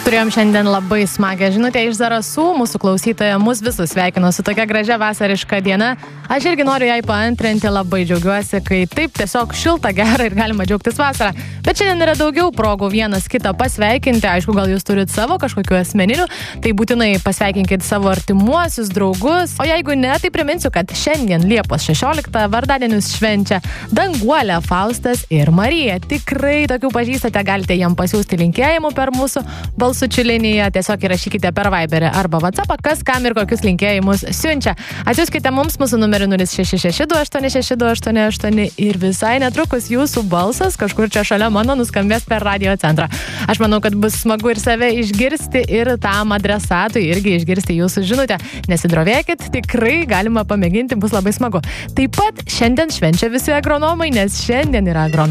Turėjom šiandien labai smagią žinutę iš Zarasų, mūsų klausytoja mus visus sveikino su tokia gražia vasariška diena. Aš irgi noriu jai paantrinti, labai džiaugiuosi, kai taip tiesiog šilta, gera ir galima džiaugtis vasarą. Bet šiandien yra daugiau progų vienas kitą pasveikinti, aišku, gal jūs turit savo kažkokių asmeninių, tai būtinai pasveikinkit savo artimuosius, draugus. O jeigu ne, tai priminsiu, kad šiandien Liepos 16 vardadienius švenčia Danguolė, Faustas ir Marija. Tikrai tokių pažįstate, galite jam pasiųsti linkėjimų per mūsų balsučių liniją, tiesiog įrašykite per Viberį arba WhatsAppą, kas kam ir kokius linkėjimus siunčia. Atsiųskite mums mūsų numerį 0662862888 ir visai netrukus jūsų balsas kažkur čia šalia mano nuskambės per radio centrą. Aš manau, kad bus smagu ir save išgirsti ir tam adresatui irgi išgirsti jūsų žinutę. Nesidrovėkit, tikrai galima pamėginti, bus labai smagu. Taip pat šiandien švenčia visi agronomai, nes šiandien yra agronomai.